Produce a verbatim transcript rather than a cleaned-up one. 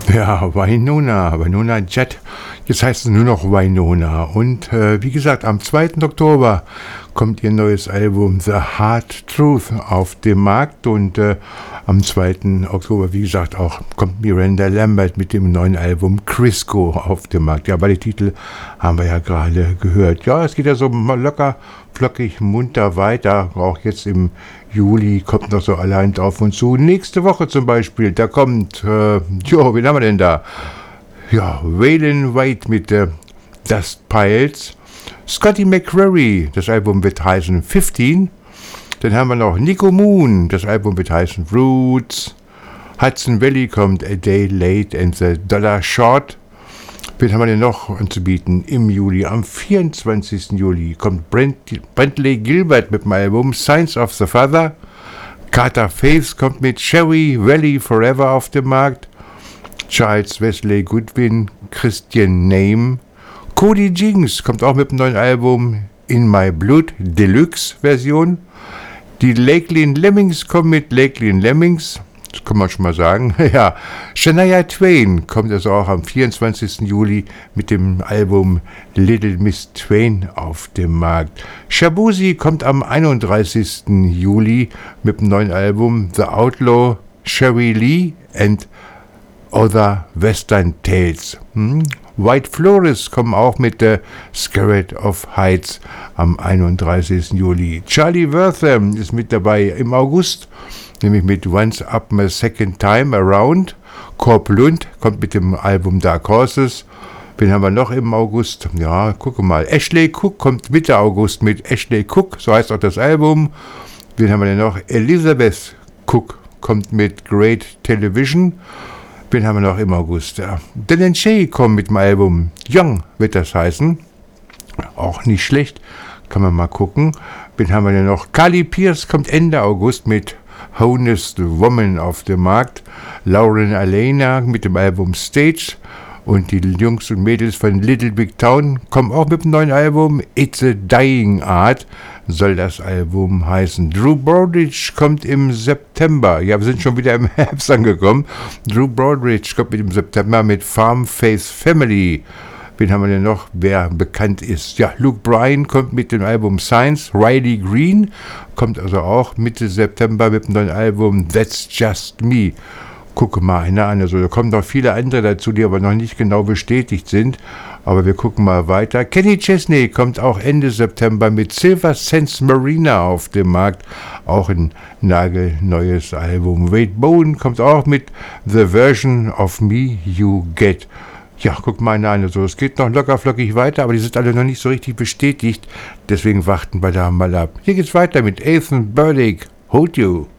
Ja, Wynonna, Wynonna Judd. Jetzt heißt es nur noch Wynonna. Und äh, wie gesagt, am zweiten Oktober kommt ihr neues Album The Hard Truth auf den Markt. Und äh, am zweiten Oktober, wie gesagt, auch kommt Miranda Lambert mit dem neuen Album Crisco auf den Markt. Ja, beide Titel haben wir ja gerade gehört. Ja, es geht ja so mal locker, flockig, munter weiter. Auch jetzt im Juli kommt noch so allein auf uns zu. Nächste Woche zum Beispiel, da kommt, äh, jo, wen haben wir denn da? Ja, Waylon White mit äh, Dust Piles. Scotty McCreery, das Album wird heißen fünfzehn. Dann haben wir noch Nico Moon, das Album wird heißen Roots. Hudson Valley kommt A Day Late and the Dollar Short. Wen haben wir denn noch anzubieten im Juli? Am vierundzwanzigsten Juli kommt Brent, Brentley Gilbert mit dem Album Signs of the Father. Carter Faith kommt mit Cherry Valley Forever auf den Markt. Charles Wesley Goodwin, Christian Name. Cody Jinks kommt auch mit dem neuen Album In My Blood Deluxe Version. Die Lakeland Lemmings kommen mit Lakeland Lemmings. Das kann man schon mal sagen. Ja, Shania Twain kommt also auch am vierundzwanzigsten Juli mit dem Album Little Miss Twain auf den Markt. Shabuzi kommt am einunddreißigsten Juli mit dem neuen Album The Outlaw, Sherry Lee and Other Western Tales. Hm? White Flores kommen auch mit der Scarlet of Heights am einunddreißigsten Juli. Charlie Wortham ist mit dabei im August, nämlich mit Once Up My Second Time Around. Corp Lund kommt mit dem Album Dark Horses. Wen haben wir noch im August? Ja, gucke mal. Ashley Cook kommt Mitte August mit Ashley Cook, so heißt auch das Album. Wen haben wir denn noch? Elizabeth Cook kommt mit Great Television. Wen haben wir noch im August? Ja. Dylan Shay kommt mit dem Album Young, wird das heißen. Auch nicht schlecht. Kann man mal gucken. Wen haben wir denn noch? Carly Pierce kommt Ende August mit Honest Woman auf den Markt. Lauren Alaina mit dem Album Stage. Und die Jungs und Mädels von Little Big Town kommen auch mit dem neuen Album It's a Dying Art, soll das Album heißen. Drew Brodridge kommt im September. Ja, wir sind schon wieder im Herbst angekommen. Drew Brodridge kommt mit im September mit Farm Faith Family. Wen haben wir denn noch, wer bekannt ist? Ja, Luke Bryan kommt mit dem Album Science. Riley Green kommt also auch Mitte September mit dem neuen Album That's Just Me. Gucke mal einer an, also da kommen noch viele andere dazu, die aber noch nicht genau bestätigt sind, aber wir gucken mal weiter. Kenny Chesney kommt auch Ende September mit Silver Sense Marina auf den Markt, auch ein nagelneues Album. Wade Bowen kommt auch mit The Version of Me You Get. Ja, guck mal einer an, also es geht noch locker flockig weiter, aber die sind alle noch nicht so richtig bestätigt, deswegen warten wir da mal ab. Hier geht's weiter mit Ethan Burdick, Hold You.